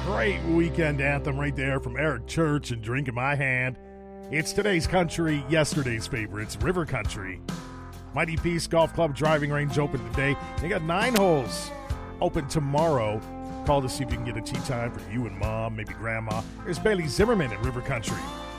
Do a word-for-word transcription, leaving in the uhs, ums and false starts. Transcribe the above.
Great weekend anthem right there from Eric Church and Drink in My Hand. It's today's country, yesterday's favorites, River Country. Mighty Peace Golf Club driving range open today. They got nine holes open tomorrow. Call to see if you can get a tee time for you and mom, maybe grandma. There's Bailey Zimmerman at River Country.